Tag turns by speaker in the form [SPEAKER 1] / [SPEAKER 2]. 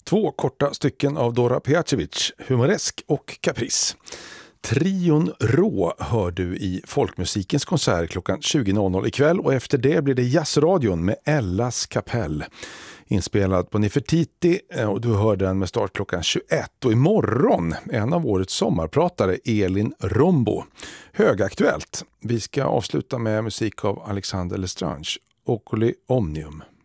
[SPEAKER 1] 2 korta stycken av Dora Pejacevic, Humoresk och Caprice. Trion Rå hör du i Folkmusikens konsert klockan 20.00 ikväll, och efter det blir det Jazzradion med Ellas kapell. Inspelad på Nefertiti, och du hör den med start klockan 21. Och imorgon en av årets sommarpratare, Elin Rombo. Högaktuellt. Vi ska avsluta med musik av Alexander Lestrange, Oculi Omnium.